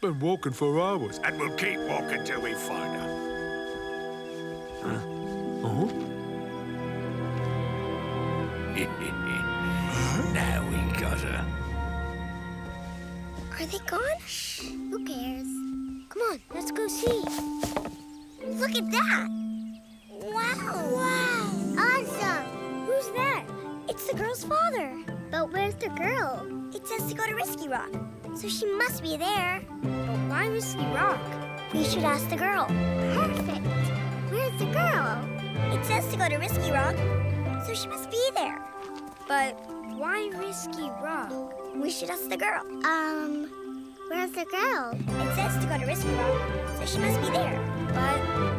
Been walking for hours, and we'll keep walking till we find her. Huh? Oh? Now we got her. Are they gone? Shh, who cares? Come on, let's go see. Look at that! Wow! Wow! Awesome! Who's that? It's the girl's father. But where's the girl? It says to go to Risky Rock, so she must be there. But why Risky Rock? We should ask the girl. Perfect! Where's the girl? It says to go to Risky Rock, so she must be there. But why Risky Rock? We should ask the girl. Where's the girl? It says to go to Risky Rock, so she must be there. But